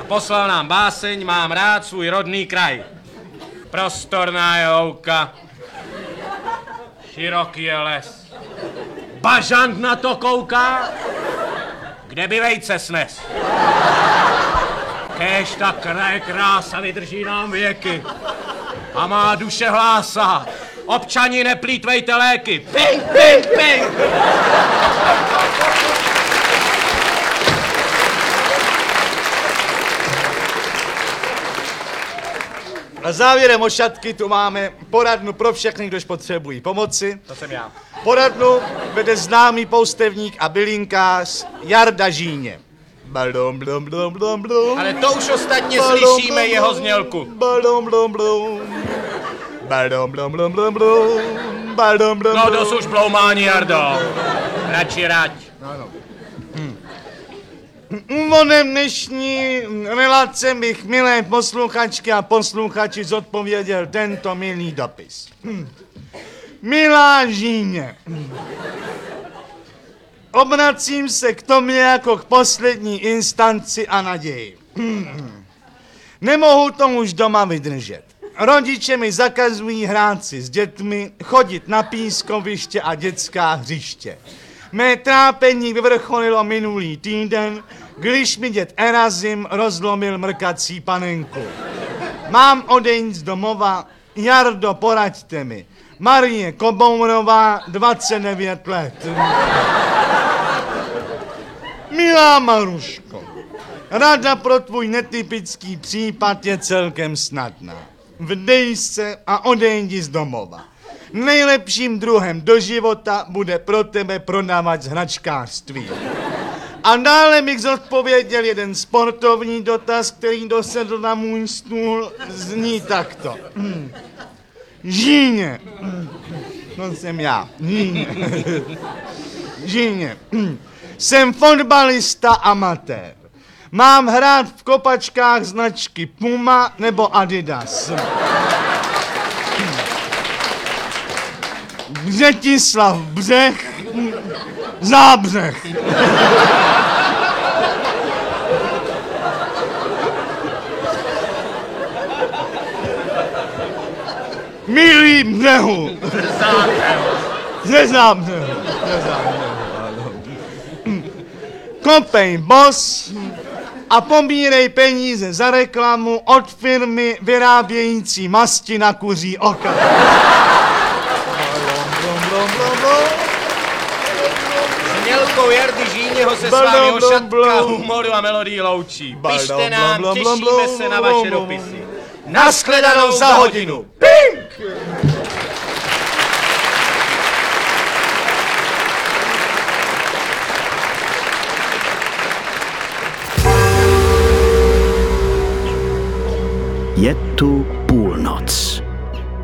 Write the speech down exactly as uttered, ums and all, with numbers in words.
Poslal nám báseň Mám rád svůj rodný kraj. Prostorná je louka, široký je les. Bažant na to kouká, kde by vejce snes. Kéž ta kraje krása vydrží nám věky a má duše hlásá. Občani, neplýtvejte léky. Ping, ping, ping! A závěrem ošatky tu máme poradnu pro všechny, kdož potřebují pomoci. To jsem já. Poradnu vede známý poustevník a bylinkář Jarda Žíně. Balom, blom, blom, blom, blom. Ale to už ostatně Balom, slyšíme blom, jeho blom, znělku. Balom, blom, blom. Balom, blom, blom, blom, blom. Balom, blom, No blom. dos už bloumání, Jardo. Radši rať. Úvodem dnešní relace bych, milé posluchačky a posluchači, zodpověděl tento milý dopis. Milá Žíně, obracím se k tobě jako k poslední instanci a naději. Nemohu to už doma vydržet. Rodiče mi zakazují hrát si s dětmi, chodit na pískoviště a dětská hřiště. Mé trápení vyvrcholilo minulý týden, když mi děd Erazim rozlomil mrkací panenku. Mám odejít z domova, Jardo, poraďte mi. Marie Kobourová, dvacet devět let. Milá Maruško, rada pro tvůj netypický případ je celkem snadná. Vdej se a odejdi z domova. Nejlepším druhem do života bude pro tebe prodávat hračkářství. A dále bych zodpověděl jeden sportovní dotaz, který dosedl na můj stůl, zní takto. Žíně, to jsem já, Žíně, Žíně, jsem fotbalista amatér. Mám hrát v kopačkách značky Puma nebo Adidas. Břetislav Břeh, Zábřeh. Milý Břehu. Ze Zábřehu. Ze Zábřehu. Kopej boss a pobírej peníze za reklamu od firmy vyrábějící masti na kuří oka. Znělkou Jardy Žíněho se s vámi ošatka humoru a melodii loučí. Pište nám, těšíme se na vaše dopisy. Nashledanou za hodinu. Pink! Je tu půlnoc.